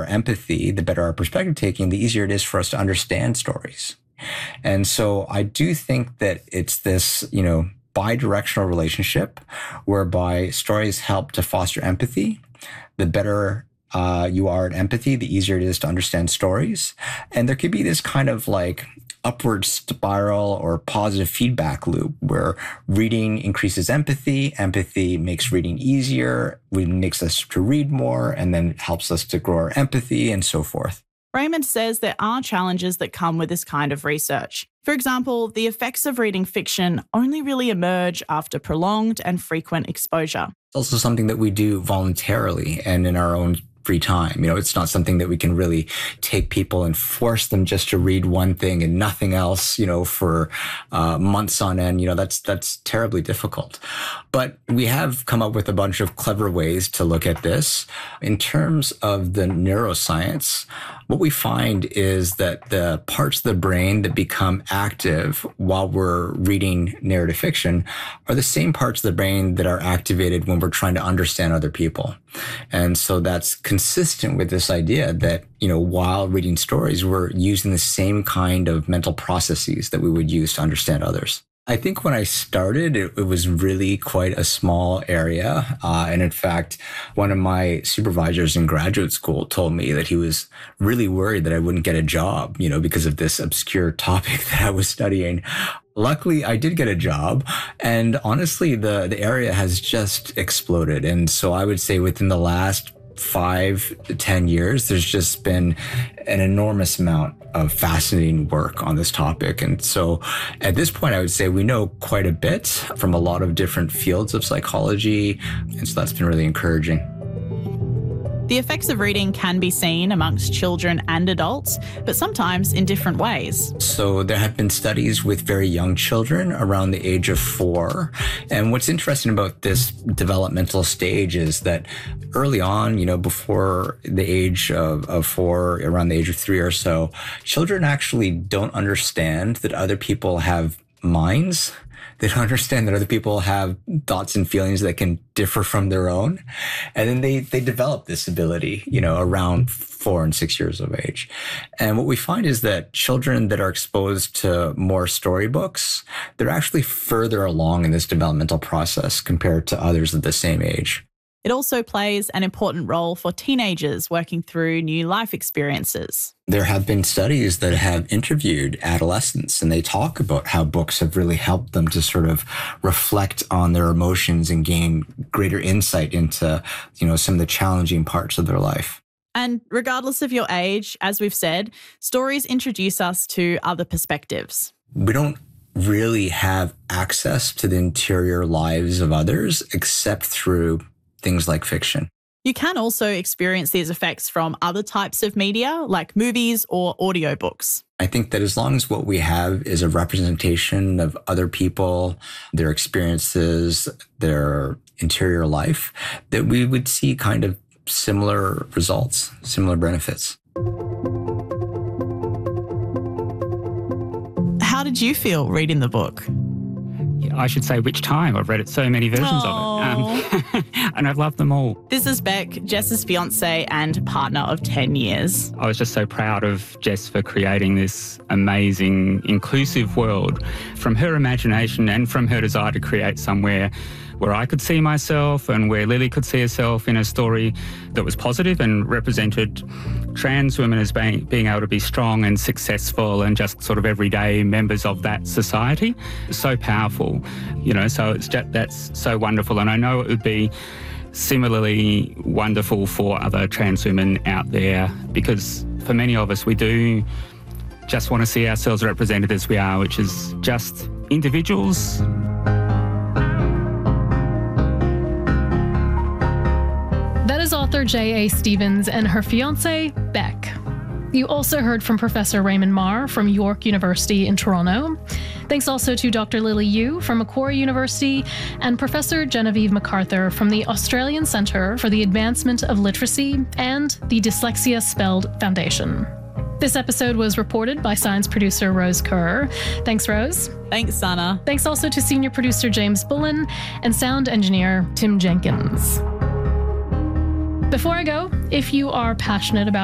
our empathy, the better our perspective taking, the easier it is for us to understand stories. And so I do think that it's this, bi-directional relationship whereby stories help to foster empathy. The better you are at empathy, the easier it is to understand stories. And there could be this kind of like upward spiral or positive feedback loop where reading increases empathy makes reading easier, makes us to read more, and then helps us to grow our empathy and so forth. Raymond says there are challenges that come with this kind of research. For example, the effects of reading fiction only really emerge after prolonged and frequent exposure. It's also something that we do voluntarily and in our own free time. It's not something that we can really take people and force them just to read one thing and nothing else, for months on end. That's terribly difficult. But we have come up with a bunch of clever ways to look at this. In terms of the neuroscience, what we find is that the parts of the brain that become active while we're reading narrative fiction are the same parts of the brain that are activated when we're trying to understand other people. And so that's consistent with this idea that, while reading stories, we're using the same kind of mental processes that we would use to understand others. I think when I started, it was really quite a small area. And in fact, one of my supervisors in graduate school told me that he was really worried that I wouldn't get a job, because of this obscure topic that I was studying. Luckily, I did get a job. And honestly, the area has just exploded. And so I would say within the last 5 to 10 years, there's just been an enormous amount of fascinating work on this topic. And so at this point, I would say we know quite a bit from a lot of different fields of psychology. And so that's been really encouraging. The effects of reading can be seen amongst children and adults, but sometimes in different ways. So there have been studies with very young children around the age of 4. And what's interesting about this developmental stage is that early on, before the age of 4, around the age of 3 or so, children actually don't understand that other people have minds. They don't understand that other people have thoughts and feelings that can differ from their own. And then they develop this ability, around 4 and 6 years of age. And what we find is that children that are exposed to more storybooks, they're actually further along in this developmental process compared to others at the same age. It also plays an important role for teenagers working through new life experiences. There have been studies that have interviewed adolescents, and they talk about how books have really helped them to sort of reflect on their emotions and gain greater insight into, some of the challenging parts of their life. And regardless of your age, as we've said, stories introduce us to other perspectives. We don't really have access to the interior lives of others except through things like fiction. You can also experience these effects from other types of media, like movies or audiobooks. I think that as long as what we have is a representation of other people, their experiences, their interior life, that we would see kind of similar results, similar benefits. How did you feel reading the book? I should say which time. I've read it so many versions of it. And I've loved them all. This is Beck, Jess's fiancée and partner of 10 years. I was just so proud of Jess for creating this amazing, inclusive world from her imagination and from her desire to create somewhere where I could see myself and where Lily could see herself in a story that was positive and represented trans women as being able to be strong and successful and just sort of everyday members of that society. So powerful, so it's just, that's so wonderful. And I know it would be similarly wonderful for other trans women out there, because for many of us, we do just want to see ourselves represented as we are, which is just individuals. That is author J.A. Stevens and her fiancé, Beck. You also heard from Professor Raymond Mar from York University in Toronto. Thanks also to Dr. Lily Yu from Macquarie University and Professor Genevieve MacArthur from the Australian Centre for the Advancement of Literacy and the Dyslexia Spelled Foundation. This episode was reported by science producer Rose Kerr. Thanks, Rose. Thanks, Sana. Thanks also to senior producer James Bullen and sound engineer Tim Jenkins. Before I go, if you are passionate about